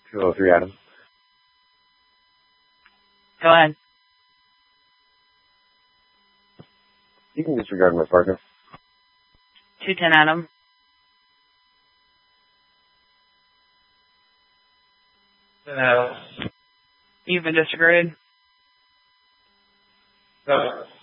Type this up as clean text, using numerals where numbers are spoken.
203 Adam. Go ahead. You can disregard my partner. 210 Adam. No. You've been disagreed? No.